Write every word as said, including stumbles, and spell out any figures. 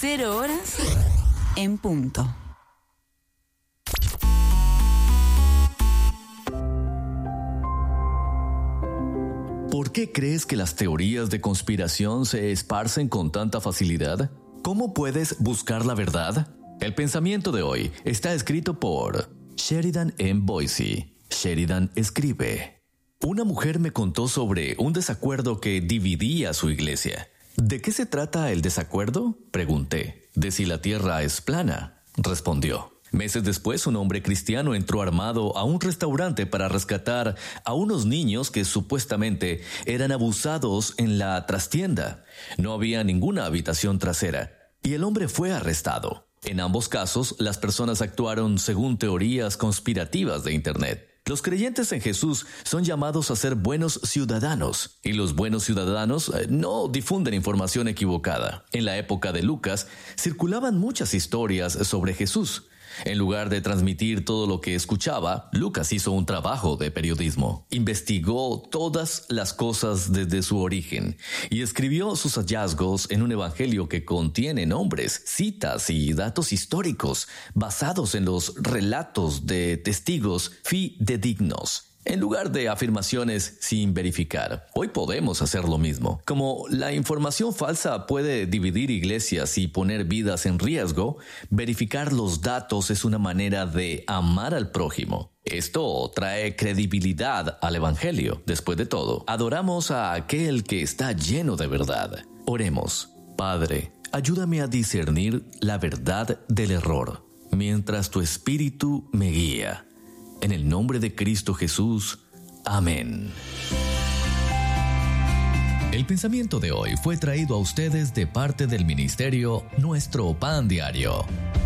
Cero horas en punto. ¿Por qué crees que las teorías de conspiración se esparcen con tanta facilidad? ¿Cómo puedes buscar la verdad? El pensamiento de hoy está escrito por Sheridan M. Boise. Sheridan escribe: una mujer me contó sobre un desacuerdo que dividía su iglesia. ¿De qué se trata el desacuerdo?, pregunté. De si la tierra es plana, respondió. Meses después, un hombre cristiano entró armado a un restaurante para rescatar a unos niños que supuestamente eran abusados en la trastienda. No había ninguna habitación trasera, y el hombre fue arrestado. En ambos casos, las personas actuaron según teorías conspirativas de Internet. Los creyentes en Jesús son llamados a ser buenos ciudadanos, y los buenos ciudadanos no difunden información equivocada. En la época de Lucas, circulaban muchas historias sobre Jesús. En lugar de transmitir todo lo que escuchaba, Lucas hizo un trabajo de periodismo. Investigó todas las cosas desde su origen y escribió sus hallazgos en un evangelio que contiene nombres, citas y datos históricos basados en los relatos de testigos fidedignos, en lugar de afirmaciones sin verificar. Hoy podemos hacer lo mismo. Como la información falsa puede dividir iglesias y poner vidas en riesgo, verificar los datos es una manera de amar al prójimo. Esto trae credibilidad al evangelio. Después de todo, adoramos a aquel que está lleno de verdad. Oremos. Padre, ayúdame a discernir la verdad del error, mientras tu espíritu me guía. En el nombre de Cristo Jesús. Amén. El pensamiento de hoy fue traído a ustedes de parte del ministerio Nuestro Pan Diario.